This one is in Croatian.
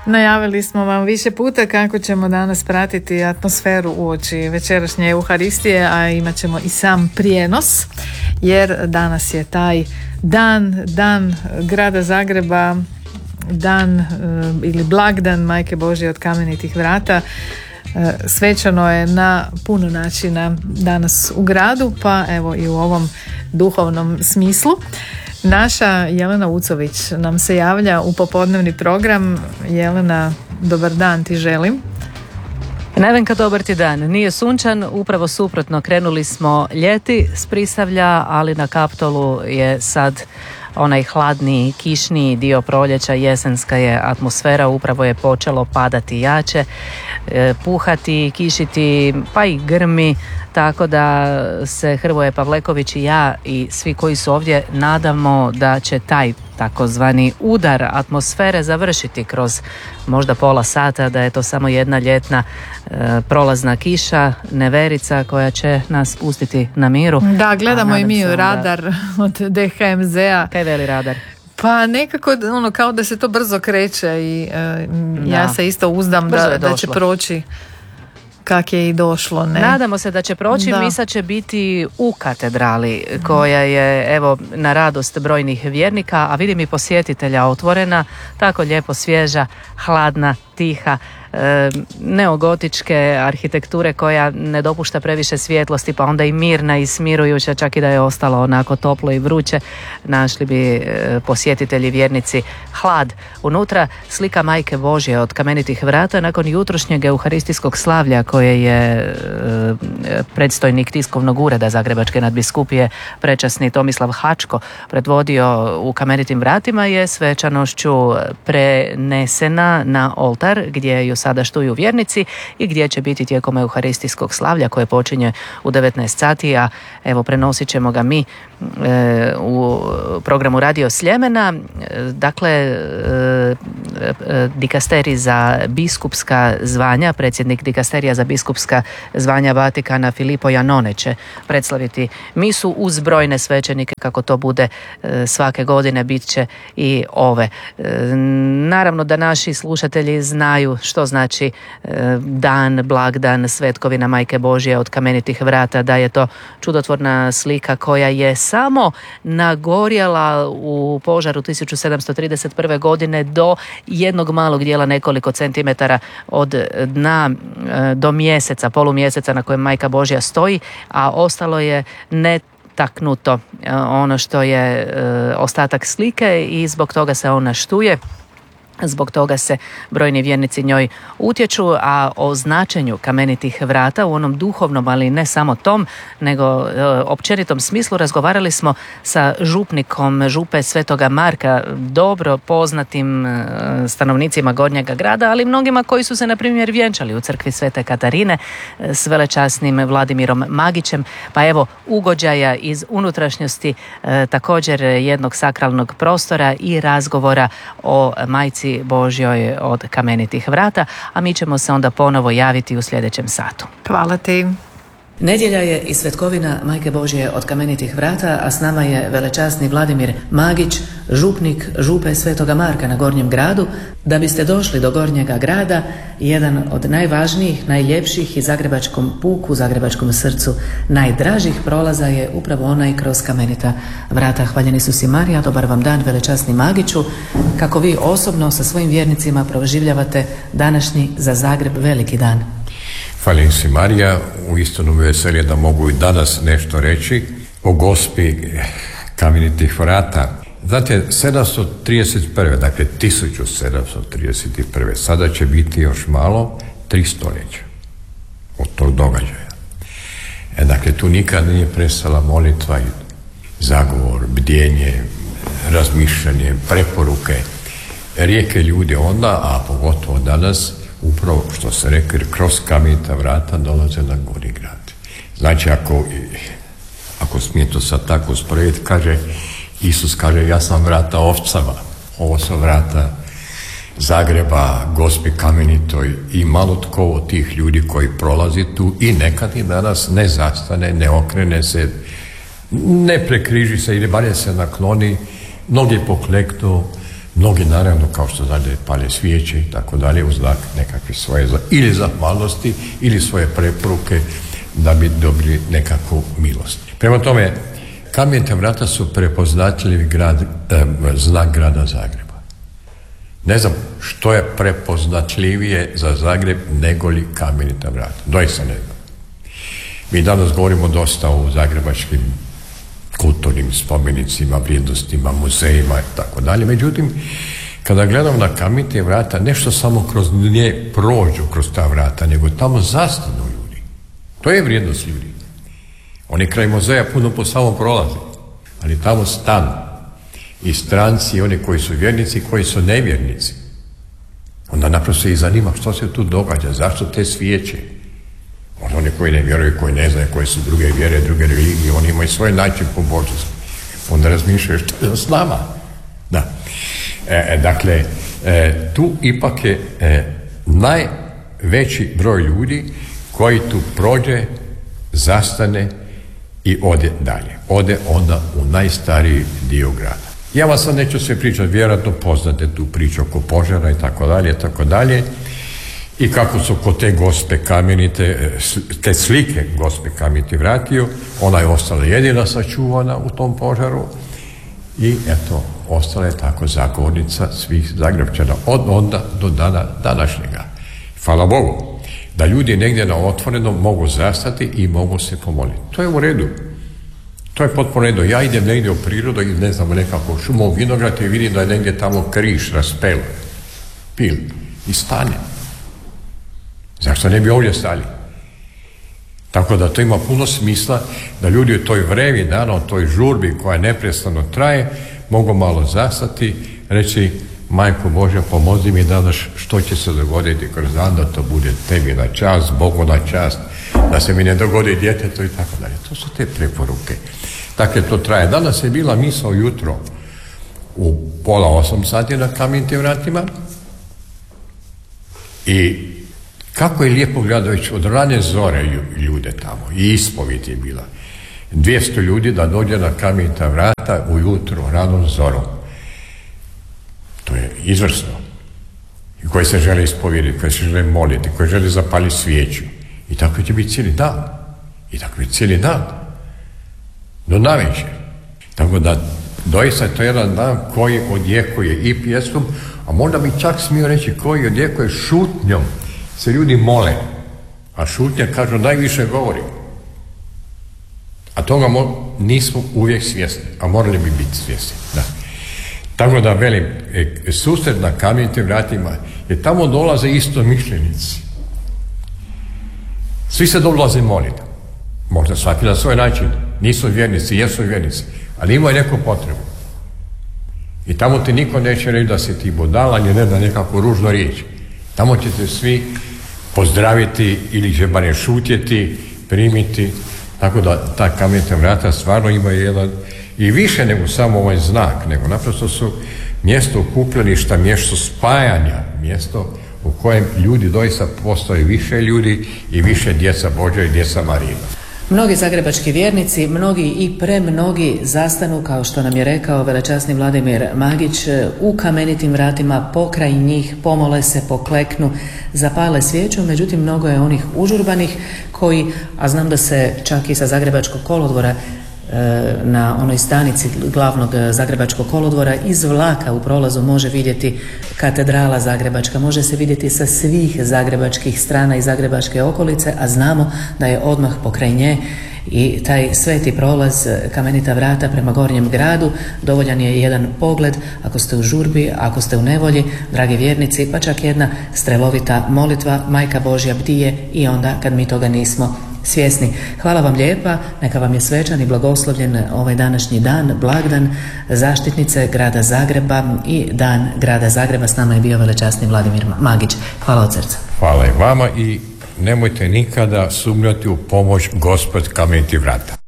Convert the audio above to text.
Najavili smo vam više puta kako ćemo danas pratiti atmosferu uoči večerašnje Euharistije, a imat ćemo i sam prijenos, jer danas je taj dan grada Zagreba, dan ili blagdan Majke Božje od Kamenitih vrata. Svečano je na puno načina danas u gradu, pa evo i u ovom duhovnom smislu. Naša Jelena Ucović nam se javlja u popodnevni program. Jelena, dobar dan ti želim. Nevenka, dobar ti dan. Nije sunčan, upravo suprotno, krenuli smo ljeti s Prisavlja, ali na Kaptolu je sad onaj hladniji, kišniji dio proljeća, jesenska je atmosfera, upravo je počelo padati jače, puhati, kišiti, pa i grmi, tako da se Hrvoje Pavleković i ja i svi koji su ovdje nadamo da će taj takozvani udar atmosfere završiti kroz možda pola sata, da je to samo jedna ljetna prolazna kiša, neverica koja će nas pustiti na miru. Da, gledamo i mi radar od DHMZ-a. Kaj veli radar? Pa nekako kao da se to brzo kreće i ja se isto uzdam da će proći kak je i došlo. Ne? Nadamo se da će proći. Misa će biti u katedrali koja je evo na radost brojnih vjernika, a vidim i posjetitelja otvorena, tako lijepo svježa, hladna, tiha, neogotičke arhitekture koja ne dopušta previše svjetlosti, pa onda i mirna i smirujuća, čak i da je ostalo onako toplo i vruće, našli bi posjetitelji vjernici hlad. Unutra slika Majke Božje od Kamenitih vrata nakon jutrošnjeg euharistijskog slavlja koje je predstojnik tiskovnog ureda Zagrebačke nadbiskupije prečasni Tomislav Hačko predvodio u Kamenitim vratima je svečanošću prenesena na oltar gdje ju sada štuju vjernici i gdje će biti tijekom euharistijskog slavlja koje počinje u 19 sati, a evo prenosit ćemo ga mi u programu Radio Sljemena. Dakle, dikasterij za biskupska zvanja, predsjednik dikasterija za biskupska zvanja Vatikana Filippo Janone će predstaviti misu uz brojne svećenike, kako to bude svake godine, bit će i ove. Naravno da naši slušatelji znaju što znači dan, blagdan, svetkovina Majke Božje od Kamenitih vrata, da je to čudotvorna slika koja je samo nagorjela u požaru 1731. godine do jednog malog dijela nekoliko centimetara od dna do mjeseca, polumjeseca na kojem Majka Božja stoji, a ostalo je netaknuto ono što je ostatak slike i zbog toga se ona štuje. Zbog toga se brojni vjernici njoj utječu, a o značenju Kamenitih vrata u onom duhovnom, ali ne samo tom, nego općenitom smislu razgovarali smo sa župnikom župe Svetoga Marka, dobro poznatim stanovnicima Gornjega grada, ali mnogima koji su se na primjer vjenčali u crkvi Svete Katarine s velečasnim Vladimirom Magićem, pa evo ugođaja iz unutrašnjosti također jednog sakralnog prostora i razgovora o Majci Božjoj od Kamenitih vrata, a mi ćemo se onda ponovo javiti u sljedećem satu. Hvala ti. Nedjelja je i svetkovina Majke Božje od Kamenitih vrata, a s nama je velečasni Vladimir Magić, župnik župe Svetoga Marka na Gornjem gradu. Da biste došli do Gornjega grada, jedan od najvažnijih, najljepših i zagrebačkom puku, zagrebačkom srcu najdražih prolaza je upravo onaj kroz Kamenita vrata. Hvaljeni su si Marija, dobar vam dan velečasni Magiću. Kako vi osobno sa svojim vjernicima proživljavate današnji za Zagreb veliki dan? Hvalim si Marija, uistinu me veselje da mogu i danas nešto reći o Gospi Kamenitih vrata. Znate, 731. dakle 1731. sada će biti još malo 3 stoljeća od tog događaja. Dakle, tu nikad nije prestala molitva i zagovor, bdjenje, razmišljanje, preporuke. Rijeke ljudi onda, a pogotovo danas, upravo što se rekli, kroz Kamenita vrata dolaze na Gornji grad. Znači, ako smije to sad tako usporediti, kaže Isus, kaže, ja sam vrata ovcama, ovo su vrata Zagreba, Gospi Kamenitoj, i malo tko od tih ljudi koji prolazi tu i nekad i danas ne zastane, ne okrene se, ne prekriži se ili barem se nakloni, mnogi pokleknu, Mnogi naravno, kao što znate, pale svijeće i tako dalje u znak nekakve svoje ili zahvalnosti ili svoje preporuke da bi dobili nekakvu milost. Prema tome, Kamenita vrata su prepoznatljivi znak grada Zagreba. Ne znam što je prepoznatljivije za Zagreb nego li Kamenita vrata. Doista ne znam. Mi danas govorimo dosta o zagrebačkim kulturnim spomenicima, vrijednostima, muzejima i tako dalje. Međutim, kada gledam na Kamenite vrata, nešto samo kroz nje prođu kroz ta vrata, nego tamo zastanu ljudi. To je vrijednost ljudi. Oni kraj muzeja puno po samo prolaze, ali tamo stanu. I stranci, i oni koji su vjernici, i koji su nevjernici. Onda naprosto ih zanima što se tu događa, zašto te svijeće. Možda oni koji ne vjeruju, koji ne znaju, koji su druge vjere, druge religije, oni imaju svoj način pobožnosti. Onda razmišljaju što je s nama. Da. Dakle, tu ipak je najveći broj ljudi koji tu prođe, zastane i ode dalje. Ode onda u najstariji dio grada. Ja vam sad neću sve pričati, vjerojatno poznate tu priču oko požara i tako dalje. I kako su kod te gospe Kamenite, te slike gospe Kamenite vratio, ona je ostala jedina sačuvana u tom požaru i eto, ostala je tako zagovornica svih Zagrepčana od onda do dana današnjega. Hvala Bogu da ljudi negdje na otvorenom mogu zastati i mogu se pomoliti. To je u redu. To je potpuno redu. Ja idem negdje u prirodu i ne znam, nekako šumu u vinograd i vidim da je negdje tamo križ raspelo. Pil. I stane. Zašto ne bi ovdje stali? Tako da to ima puno smisla da ljudi u toj vrevi dana, u toj žurbi koja neprestano traje, mogu malo zastati, reći Majko Božja, pomozi mi danas što će se dogoditi kroz dan, da to bude tebi na čast, Bogu na čast, da se mi ne dogodi djetetu i tako dalje. To su te preporuke. Dakle, to traje. Danas je bila misa ujutro u 7:30 sati na Kamenitim vratima i kako je lijepo gledajući od rane zore ljude tamo i ispovijed je bila. 200 ljudi da dođe na Kamenita vrata ujutro, ranom zorom. To je izvrsno. I koji se žele ispovijediti, koji se žele moliti, koji žele zapaliti svijeću. I tako će biti cijeli dan. I tako je cijeli dan. Do navečer. Tako da doista je to jedan dan koji odjekuje i pjesmom, a možda bi čak smio reći koji odjekuje šutnjom. Se ljudi mole, a šutnja, kažu, najviše govori. A toga nismo uvijek svjesni, a morali bi biti svjesni. Da. Tako da, velim, susret na Kamenitim vratima, jer tamo dolaze istomišljenici. Svi se dolaze moliti. Možda svaki na svoj način. Nisu vjernici, jesu vjernici, ali imaju neku potrebu. I tamo ti niko neće reći da si ti budala, ni ne da nekakvu ružnu riječ. Tamo ćete svi pozdraviti ili će barem šutjeti, primiti. Tako da ta Kamenita vrata stvarno imaju jedan i više nego samo ovaj znak, nego naprosto su mjesto okupljeništa, mjesto spajanja, mjesto u kojem ljudi doista postoje više ljudi i više djeca Božja i djeca Marina. Mnogi zagrebački vjernici, mnogi i premnogi zastanu, kao što nam je rekao velečasni Vladimir Magić, u Kamenitim vratima, pokraj njih, pomole se, pokleknu, zapale svijeću, međutim mnogo je onih užurbanih koji, a znam da se čak i sa Zagrebačkog kolodvora na onoj stanici glavnog Zagrebačkog kolodvora iz vlaka u prolazu može vidjeti katedrala Zagrebačka, može se vidjeti sa svih zagrebačkih strana i zagrebačke okolice, a znamo da je odmah pokraj nje i taj sveti prolaz Kamenita vrata prema Gornjem gradu. Dovoljan je jedan pogled ako ste u žurbi, ako ste u nevolji, dragi vjernici, pa čak jedna strelovita molitva, Majka Božja bdije i onda kad mi toga nismo svjesni. Hvala vam lijepa, neka vam je svečan i blagoslovljen ovaj današnji dan, blagdan zaštitnice grada Zagreba i dan grada Zagreba. S nama je bio velečasni Vladimir Magić. Hvala od srca. Hvala i vama i nemojte nikada sumnjati u pomoć Gospod Kamenitih vrata.